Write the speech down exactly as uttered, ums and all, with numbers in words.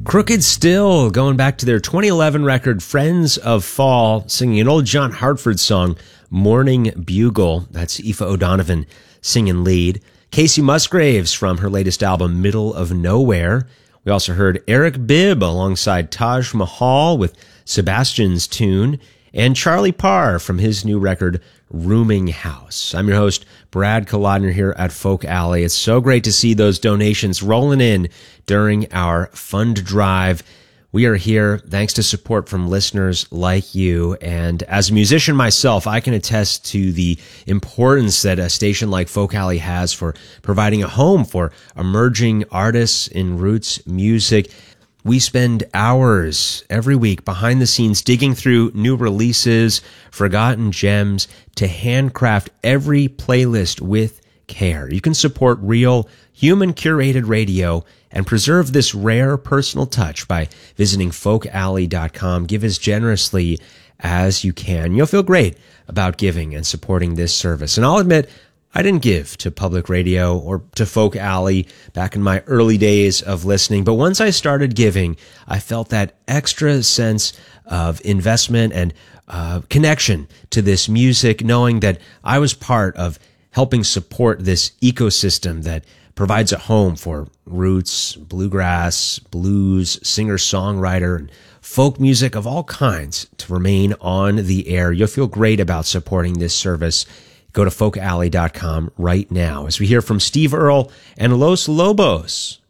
Crooked Still, going back to their twenty eleven record, Friends of Fall, singing an old John Hartford song, Morning Bugle. That's Aoife O'Donovan singing lead. Casey Musgraves from her latest album, Middle of Nowhere. We also heard Eric Bibb alongside Taj Mahal with Sebastian's Tune, and Charlie Parr from his new record, Rooming House. I'm your host, Brad Kolodner, here at Folk Alley. It's so great to see those donations rolling in during our fund drive. We are here thanks to support from listeners like you. And as a musician myself, I can attest to the importance that a station like Folk Alley has for providing a home for emerging artists in roots music. We spend hours every week behind the scenes digging through new releases, forgotten gems, to handcraft every playlist with care. You can support real, human-curated radio and preserve this rare personal touch by visiting folk alley dot com. Give as generously as you can. You'll feel great about giving and supporting this service. And I'll admit, I didn't give to public radio or to Folk Alley back in my early days of listening, but once I started giving, I felt that extra sense of investment and uh, connection to this music, knowing that I was part of helping support this ecosystem that provides a home for roots, bluegrass, blues, singer-songwriter, and folk music of all kinds to remain on the air. You'll feel great about supporting this service. Go to folk alley dot com right now as we hear from Steve Earle and Los Lobos.